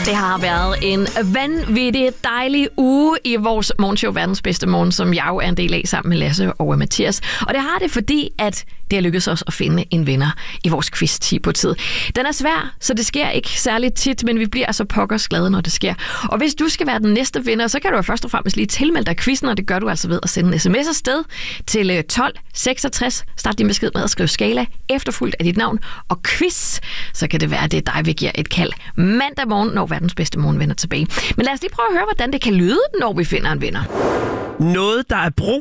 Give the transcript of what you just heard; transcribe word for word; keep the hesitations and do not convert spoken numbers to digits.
Det har været en vanvittig dejlig uge i vores morgenshow Verdens Bedste Morgen, som jeg jo er en del af sammen med Lasse og Mathias. Og det har det, fordi at det har lykkedes os at finde en vinder i vores quiz ti på tid. Den er svær, så det sker ikke særligt tit, men vi bliver altså pokkers glade, når det sker. Og hvis du skal være den næste vinder, så kan du først og fremmest lige tilmelde dig quizzen, og det gør du altså ved at sende en sms afsted til tolv seksogtres. Start din besked med at skrive skala, efterfulgt af dit navn og quiz. Så kan det være, at det er dig, vi giver et kald mandag morgen, når Verdens Bedste Morgen vender tilbage. Men lad os lige prøve at høre, hvordan det kan lyde, når vi finder en vinder. Noget, der er brug